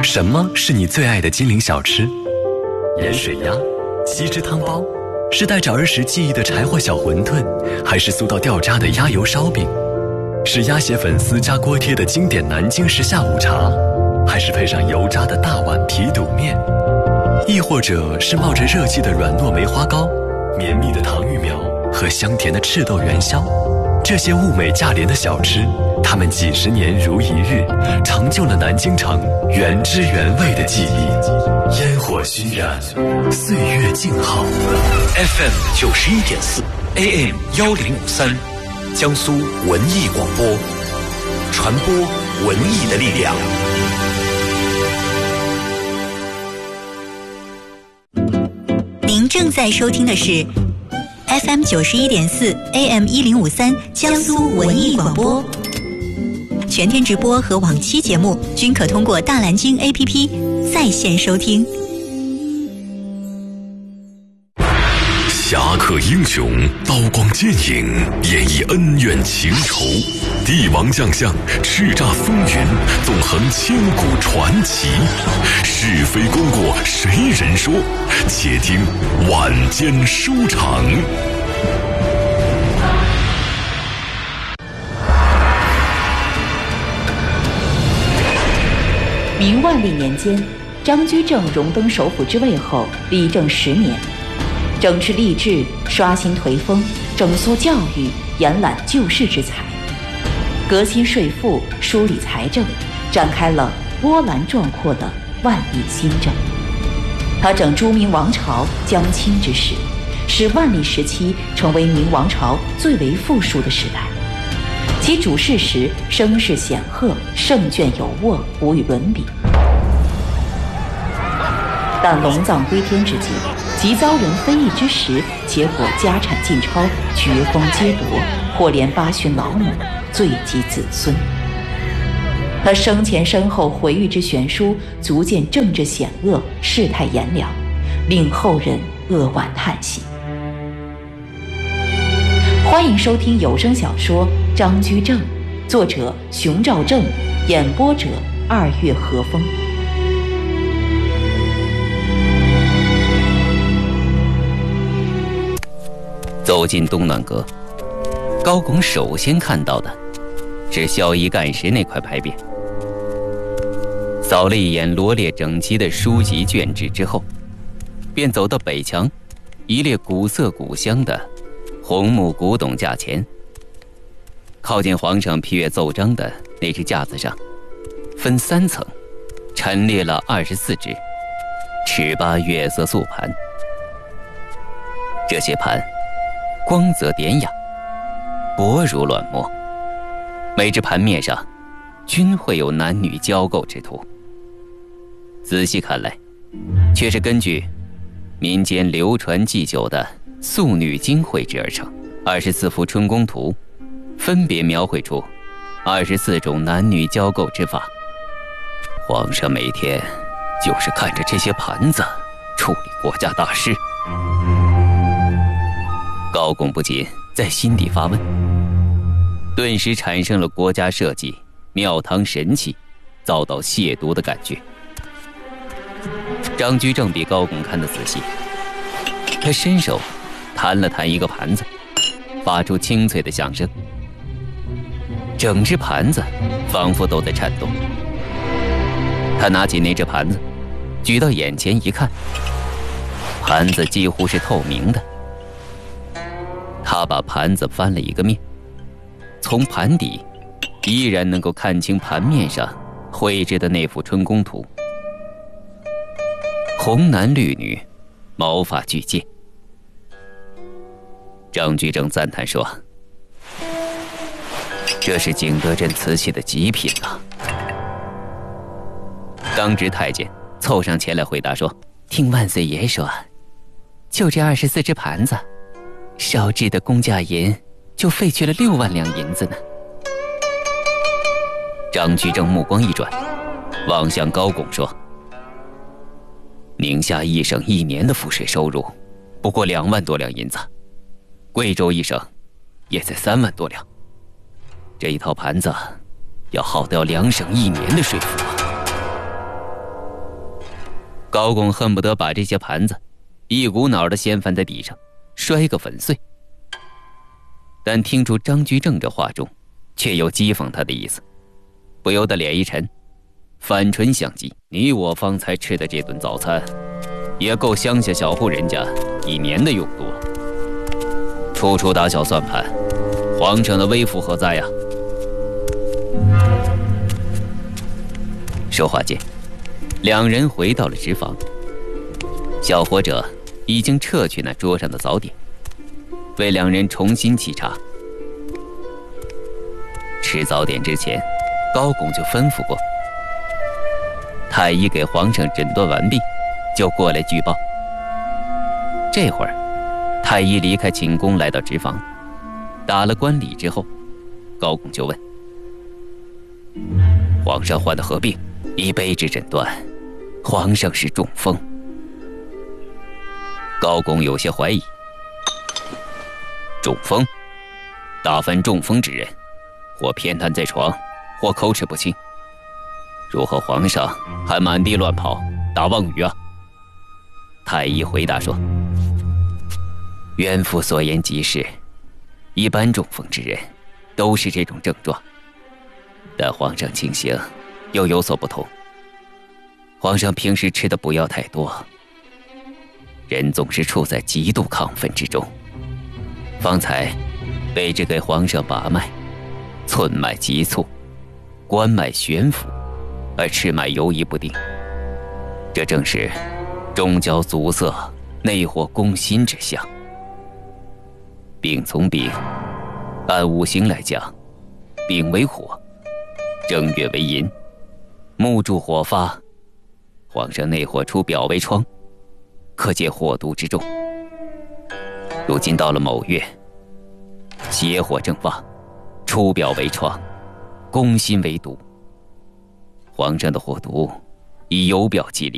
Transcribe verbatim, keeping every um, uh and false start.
什么是你最爱的金陵小吃？盐水鸭、锡汁汤包，是带着儿时记忆的柴火小馄饨，还是酥到掉渣的鸭油烧饼？是鸭血粉丝加锅贴的经典南京式下午茶，还是配上油炸的大碗皮肚面？亦或者是冒着热气的软糯梅花糕、绵密的糖芋苗和香甜的赤豆元宵？这些物美价廉的小吃，它们几十年如一日，成就了南京城原汁原味的记忆。烟火熏染，岁月静好。 F M 九十一点四 ，A M 幺零五三，江苏文艺广播，传播文艺的力量。 您正在收听的是 F M 九十一点四 A M 一零五三江苏文艺广播，全天直播和往期节目均可通过大蓝鲸 A P P 在线收听。 侠客英雄，刀光剑影，演绎恩怨情仇；帝王将相，叱咤风云，纵横千古传奇。是非功过谁人说？且听晚间收场。 明万历年间，张居正荣登首辅之位后，理政十年，整治吏治，刷新颓风，整肃教育，延揽救世之才，革新税赋，梳理财政，展开了波澜壮阔的万历新政。他整朱明王朝将倾之时，使万历时期成为明王朝最为富庶的时代。其主事时声势显赫，胜券有握，无与伦比。但龙藏归天之际，即遭人非议之时，结果家产尽抄，绝风皆夺，或连八旬老母，罪及子孙。他生前身后回忆之悬殊，足见政治险恶，世态炎凉，令后人扼腕叹息。欢迎收听有声小说《张居正》，作者熊兆正，演播者二月和风。 走进东暖阁，高拱首先看到的是孝仪干时那块牌匾。扫了一眼罗列整齐的书籍卷帙之后，便走到北墙一列古色古香的红木古董架前。靠近皇上批阅奏章的那只架子上，分三层陈列了二十四只尺八月色素盘。这些盘光泽典雅，薄如卵墨，每只盘面上均会有男女交媾之图。仔细看来，却是根据民间流传既久的素女经绘制而成。二十四幅春宫图，分别描绘出二十四种男女交媾之法。皇上每天就是看着这些盘子处理国家大事。高拱不仅在心底发问，顿时产生了国家社稷、庙堂神器遭到亵渎的感觉。张居正比高拱看得仔细，他伸手弹了弹一个盘子，发出清脆的响声，整只盘子仿佛都在颤动。他拿起那只盘子，举到眼前一看，盘子几乎是透明的。他把盘子翻了一个面，从盘底依然能够看清盘面上绘制的那幅春宫图。红男绿女，毛发俱见。张居正赞叹说：“这是景德镇瓷器的极品啊！”当值太监凑上前来回答说：“听万岁爷说，就这二十四只盘子，烧制的公价银就费去了六万两银子呢。”张居正目光一转，望向高拱说：“宁夏一省一年的赋税收入不过两万多两银子，贵州一省也在三万多两，这一套盘子要耗掉两省一年的税赋啊！” 高拱恨不得把这些盘子一股脑的掀翻在地上，摔个粉碎。但听出张居正这话中却有讥讽他的意思，不由得脸一沉，反唇相讥：你我方才吃的这顿早餐也够乡下小户人家一年的用度了，处处打小算盘，皇上的威福何在呀？说话间，两人回到了直房，小伙者已经撤去那桌上的早点，为两人重新沏茶。吃早点之前，高拱就吩咐过，太医给皇上诊断完毕，就过来举报。这会儿，太医离开寝宫来到直房，打了官礼之后，高拱就问：皇上患的何病？依卑职诊断，皇上是中风。高拱有些怀疑，中风？大凡中风之人，或偏瘫在床，或口齿不清，如何皇上还满地乱跑打妄语啊？太医回答说：元父所言极是，一般中风之人都是这种症状，但皇上情形又有所不同。皇上平时吃的不要太多，人总是处在极度亢奋之中。方才卑职给皇上把脉，寸脉急促，关脉悬浮，而赤脉游移不定，这正是中焦阻塞，内火攻心之象。病从病，按五行来讲，丙为火，正月为寅，木助火发，皇上内火出表为疮，可见火毒之重。如今到了某月，邪火正旺，出表为疮，攻心为毒，皇上的火毒以由表激励，